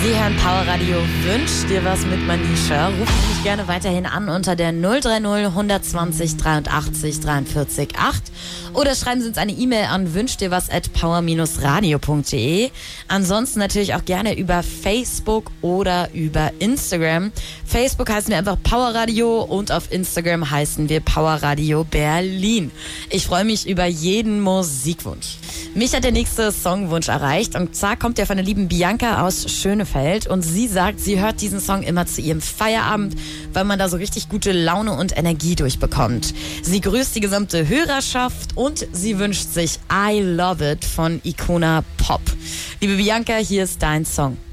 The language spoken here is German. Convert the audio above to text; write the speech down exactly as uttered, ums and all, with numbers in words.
Sie hören Power Radio Wünsch dir was mit Manisha. Rufen Sie mich gerne weiterhin an unter der null drei null eins zwei null dreiundachtzig dreiundvierzig acht oder schreiben Sie uns eine E-Mail an wünsch dir was at power radio punkt de. Ansonsten natürlich auch gerne über Facebook oder über Instagram. Facebook heißen wir einfach Power Radio und auf Instagram heißen wir Power Radio Berlin. Ich freue mich über jeden Musikwunsch. Mich hat der nächste Songwunsch erreicht und zwar kommt der von der lieben Bianca aus Schönefeld und sie sagt, sie hört diesen Song immer zu ihrem Feierabend, weil man da so richtig gute Laune und Energie durchbekommt. Sie grüßt die gesamte Hörerschaft und sie wünscht sich I Love It von Icona Pop. Liebe Bianca, hier ist dein Song.